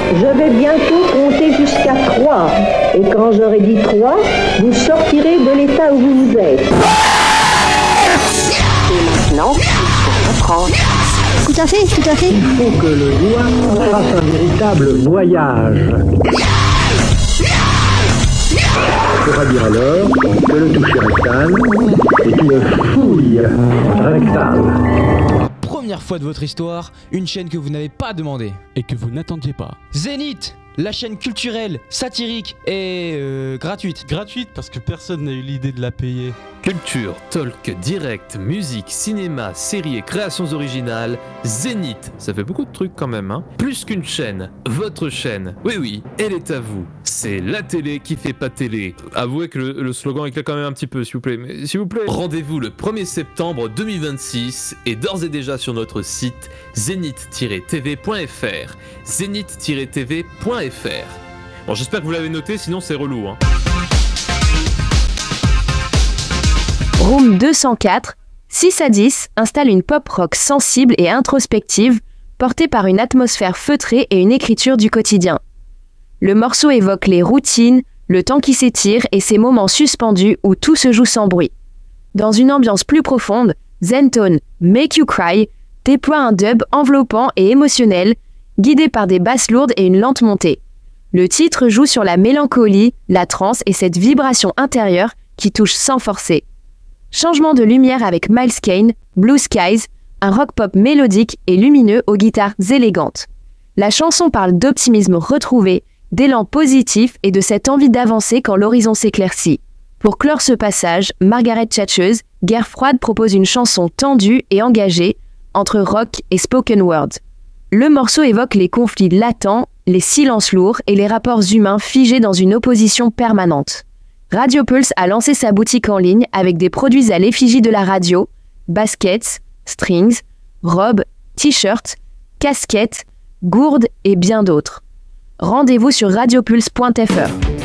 Je vais bientôt compter jusqu'à 3. Et quand j'aurai dit 3, vous sortirez de l'état où vous êtes. Et maintenant, il faut reprendre. Tout à fait. Il faut que le doigt fasse un véritable voyage. On pourra dire alors que le toucher rectal est une fouille rectale. Première fois de votre histoire, une chaîne que vous n'avez pas demandé. Et que vous n'attendiez pas. Zénith, la chaîne culturelle, satirique et gratuite. Gratuite parce que personne n'a eu l'idée de la payer. Culture, talk, direct, musique, cinéma, séries et créations originales, Zénith, ça fait beaucoup de trucs quand même, hein. Plus qu'une chaîne, votre chaîne, oui, elle est à vous. C'est la télé qui fait pas télé. Avouez que le slogan éclate quand même un petit peu, s'il vous plaît. Mais s'il vous plaît, rendez-vous le 1er septembre 2026 et d'ores et déjà sur notre site zénith-tv.fr. Zénith-tv.fr. Bon, j'espère que vous l'avez noté, sinon c'est relou, hein. Room 204, 6 à 10, installe une pop rock sensible et introspective, portée par une atmosphère feutrée et une écriture du quotidien. Le morceau évoque les routines, le temps qui s'étire et ces moments suspendus où tout se joue sans bruit. Dans une ambiance plus profonde, Zentone, Make You Cry, déploie un dub enveloppant et émotionnel, guidé par des basses lourdes et une lente montée. Le titre joue sur la mélancolie, la transe et cette vibration intérieure qui touche sans forcer. Changement de lumière avec Miles Kane, Blue Skies, un rock-pop mélodique et lumineux aux guitares élégantes. La chanson parle d'optimisme retrouvé, d'élan positif et de cette envie d'avancer quand l'horizon s'éclaircit. Pour clore ce passage, Margaret Thatcher's Guerre froide propose une chanson tendue et engagée entre rock et spoken word. Le morceau évoque les conflits latents, les silences lourds et les rapports humains figés dans une opposition permanente. Radio Pulse a lancé sa boutique en ligne avec des produits à l'effigie de la radio, baskets, strings, robes, t-shirts, casquettes, gourdes et bien d'autres. Rendez-vous sur radiopulse.fr.